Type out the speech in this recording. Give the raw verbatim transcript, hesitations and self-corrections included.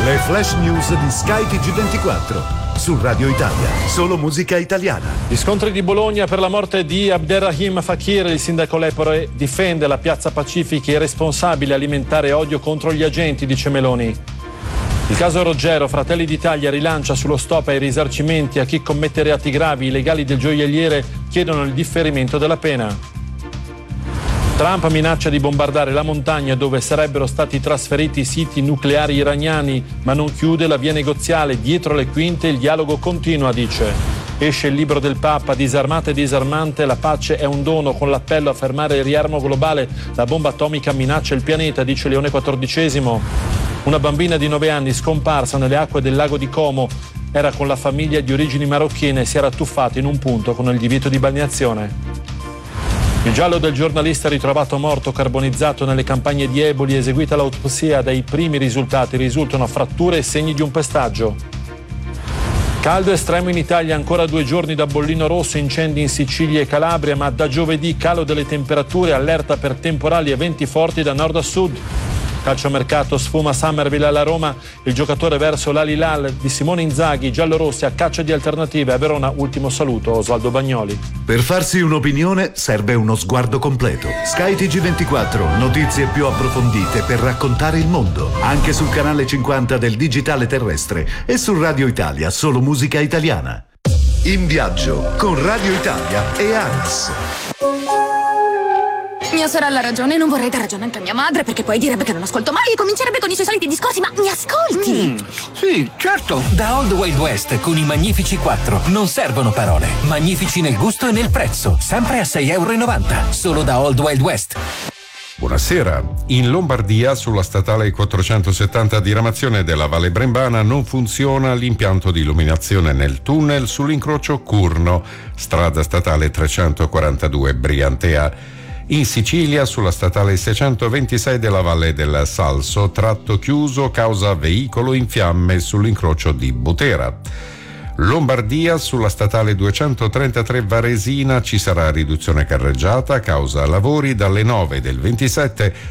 Le flash news di Sky T G ventiquattro su Radio Italia, solo musica italiana. Gli scontri di Bologna per la morte di Abderrahim Fakir. Il sindaco Lepore difende la piazza Pacifici, è responsabile alimentare odio contro gli agenti, dice Meloni. Il caso Roggero, Fratelli d'Italia rilancia sullo stop ai risarcimenti a chi commette reati gravi. I legali del gioielliere chiedono il differimento della pena. Trump minaccia di bombardare la montagna dove sarebbero stati trasferiti i siti nucleari iraniani, ma non chiude la via negoziale. Dietro le quinte il dialogo continua, dice. Esce il libro del Papa, disarmata e disarmante, la pace è un dono, con l'appello a fermare il riarmo globale. La bomba atomica minaccia il pianeta, dice Leone quattordicesimo. Una bambina di nove anni scomparsa nelle acque del lago di Como. Era con la famiglia di origini marocchine e si era tuffata in un punto con il divieto di balneazione. Il giallo del giornalista ritrovato morto carbonizzato nelle campagne di Eboli, eseguita l'autopsia. Dai primi risultati risultano fratture e segni di un pestaggio. Caldo estremo in Italia, ancora due giorni da bollino rosso, incendi in Sicilia e Calabria, ma da giovedì calo delle temperature, allerta per temporali e venti forti da nord a sud. Calciomercato, sfuma Summerville alla Roma, il giocatore verso l'Al-Hilal di Simone Inzaghi, giallorossi a caccia di alternative. A Verona, ultimo saluto, Osvaldo Bagnoli. Per farsi un'opinione serve uno sguardo completo. Sky T G ventiquattro, notizie più approfondite per raccontare il mondo, anche sul canale cinquanta del digitale terrestre e su Radio Italia, solo musica italiana. In viaggio con Radio Italia e A N S. Mia sorella ha ragione, non vorrei dar ragione anche a mia madre, perché poi direbbe che non ascolto mai e comincerebbe con i suoi soliti discorsi, ma mi ascolti? Mm, sì, certo. Da Old Wild West con i Magnifici quattro non servono parole. Magnifici nel gusto e nel prezzo, sempre a sei e novanta euro, solo da Old Wild West. Buonasera. In Lombardia, sulla statale quattrocentosettanta a diramazione della Valle Brembana, non funziona l'impianto di illuminazione nel tunnel sull'incrocio Curno, strada statale trecentoquarantadue Briantea. In Sicilia, sulla statale seicentoventisei della Valle del Salso, tratto chiuso causa veicolo in fiamme sull'incrocio di Butera. Lombardia, sulla statale duecentotrentatré Varesina ci sarà riduzione carreggiata causa lavori dalle nove del ventisette